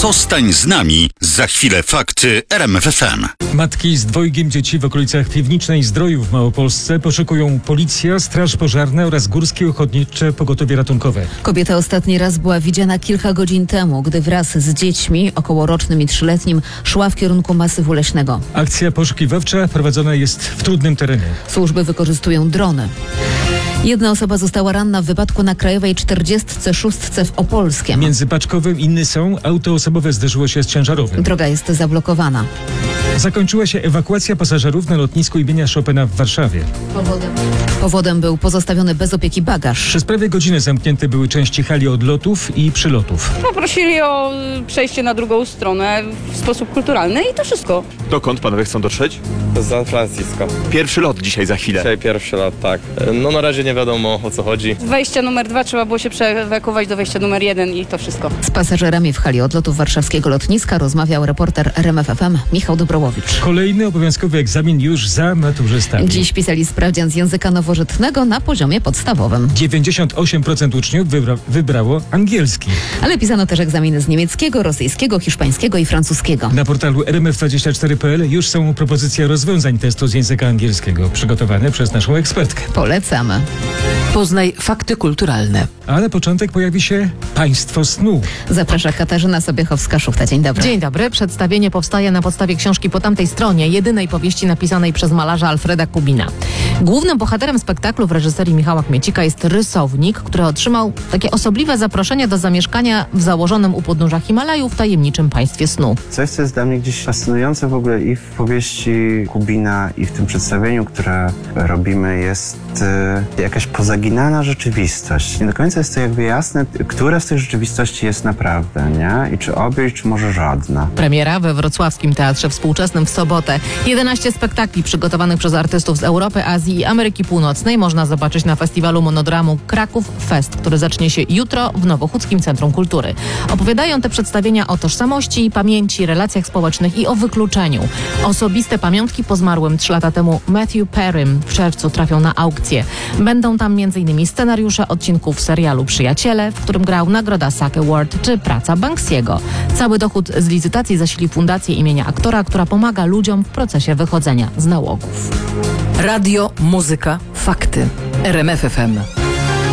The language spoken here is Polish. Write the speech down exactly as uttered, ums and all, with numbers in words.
Zostań z nami. Za chwilę fakty R M F F M. Matki z dwojgiem dzieci w okolicach Piwnicznej Zdrojów w Małopolsce poszukują policja, straż pożarna oraz górskie ochotnicze pogotowie ratunkowe. Kobieta ostatni raz była widziana kilka godzin temu, gdy wraz z dziećmi, okołorocznym i trzyletnim, szła w kierunku masywu leśnego. Akcja poszukiwawcza prowadzona jest w trudnym terenie. Służby wykorzystują drony. Jedna osoba została ranna w wypadku na Krajowej czterdziestce szóstce w Opolskiem. Między Paczkowem i Nysą auto osobowe zderzyło się z ciężarowym. Droga jest zablokowana. Zakończyła się ewakuacja pasażerów na lotnisku imienia Chopina w Warszawie. Powodem, Powodem był pozostawiony bez opieki bagaż. Przez prawie godzinę zamknięte były części hali odlotów i przylotów. Poprosili o przejście na drugą stronę w sposób kulturalny i to wszystko. Dokąd panowie chcą dotrzeć? Do San Francisco. Pierwszy lot dzisiaj za chwilę. Dzisiaj pierwszy lot, tak. No na razie nie wiadomo, o co chodzi. Z wejścia numer dwa trzeba było się przeewakuować do wejścia numer jeden i to wszystko. Z pasażerami w hali odlotów warszawskiego lotniska rozmawiał reporter R M F F M Michał Dobrołowicz. Kolejny obowiązkowy egzamin już za maturzystami. Dziś pisali sprawdzian z języka nowożytnego na poziomie podstawowym. dziewięćdziesiąt osiem procent uczniów wybra- wybrało angielski. Ale pisano też egzaminy z niemieckiego, rosyjskiego, hiszpańskiego i francuskiego. Na portalu R M F dwadzieścia cztery kropka P L już są propozycje rozwiązań testu z języka angielskiego, przygotowane przez naszą ekspertkę. Polecamy. Poznaj fakty kulturalne. A na początek pojawi się Państwo snu. Zaprasza Katarzyna Sobiechowska-Szuchta. Dzień dobry. Dzień dobry. Przedstawienie powstaje na podstawie książki Po tamtej stronie, jedynej powieści napisanej przez malarza Alfreda Kubina. Głównym bohaterem spektaklu w reżyserii Michała Kmiecika jest rysownik, który otrzymał takie osobliwe zaproszenie do zamieszkania w założonym u podnóża Himalajów w tajemniczym państwie snu. Coś, co jest dla mnie gdzieś fascynujące w ogóle i w powieści Kubina, i w tym przedstawieniu, które robimy, jest y, jakaś pozaginana rzeczywistość. Nie do końca jest to jakby jasne, która z tych rzeczywistości jest naprawdę, nie? I czy obie, czy może żadna. Premiera we Wrocławskim Teatrze Współczesnym w sobotę. jedenaście spektakli przygotowanych przez artystów z Europy, Azji i Ameryki Północnej można zobaczyć na festiwalu monodramu Kraków Fest, który zacznie się jutro w Nowochódzkim Centrum Kultury. Opowiadają te przedstawienia o tożsamości, pamięci, relacjach społecznych i o wykluczeniu. Osobiste pamiątki po zmarłym trzy lata temu Matthew Perrym w czerwcu trafią na aukcję. Będą tam między innymi scenariusze odcinków serialu Przyjaciele, w którym grał nagroda S A C Award, czy praca Banksiego. Cały dochód z licytacji zasili fundację imienia aktora, która pomaga ludziom w procesie wychodzenia z nałogów. Radio, muzyka, fakty. R M F F M.